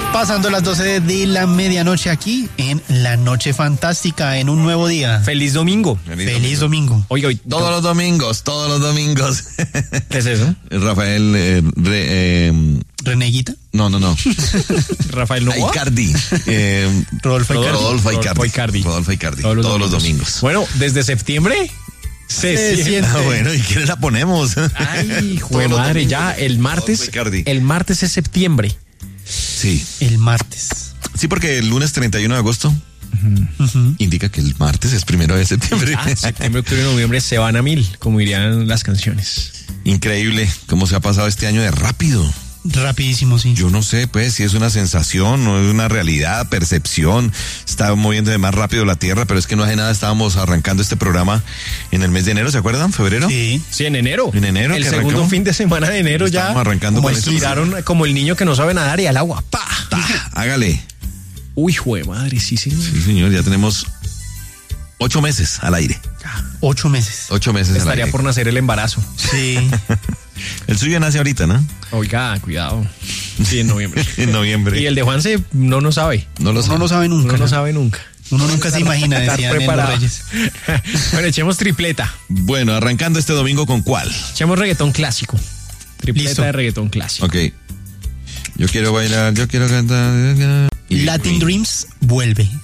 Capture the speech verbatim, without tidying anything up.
Pasando las doce de la medianoche aquí en La Noche Fantástica, en un nuevo día. Feliz domingo. Feliz, Feliz domingo. domingo. Oiga, hoy, todos los domingos, todos los domingos. ¿Qué es eso? Rafael eh, re, eh, ¿Reneguita? No, no, no. Rafael Novoa. Icardi. Eh, Rodolfo Icardi. Rodolfo Icardi. Rodolfo Icardi. Rodolfo Icardi. Todos los, todos domingos. los domingos. Bueno, desde septiembre se, se siente. siente. Ah, bueno, ¿y qué la ponemos? Ay, jue madre, ya el martes. El martes es septiembre. Sí. El martes. Sí, porque el lunes treinta y uno de agosto uh-huh. Uh-huh. indica que el martes es primero de septiembre. Ah, septiembre, octubre y noviembre se van a mil, como dirían las canciones. Increíble cómo se ha pasado este año de rápido. Rapidísimo, sí. Yo no sé, pues, si es una sensación o es una realidad, percepción. Está moviendo de más rápido la Tierra, pero es que no hace nada. Estábamos arrancando este programa en el mes de enero, ¿se acuerdan? ¿Febrero? Sí. Sí, en enero. En enero. El segundo arrancamos? fin de semana de enero ya. Estamos arrancando como con eso. Tiraron como el niño que no sabe nadar y al agua. ¡Pa! ¡Pa! Hágale. Uy, jue madre, sí, señor. Sí, señor, ya tenemos ocho meses al aire. Ocho meses. Ocho meses Estaría al aire. por nacer el embarazo. Sí. El suyo nace ahorita, ¿no? Oiga, cuidado. Sí, en noviembre. En noviembre. Y el de Juanse no lo sabe. No lo sabe. No lo sabe nunca. No lo sabe nunca. Uno nunca se imagina, decían en los Reyes. Bueno, echemos tripleta. Bueno, arrancando este domingo, ¿con cuál? Echemos reggaetón clásico. Tripleta Listo. de reggaetón clásico. Ok. Yo quiero bailar, yo quiero cantar. Latin Dreams vuelve.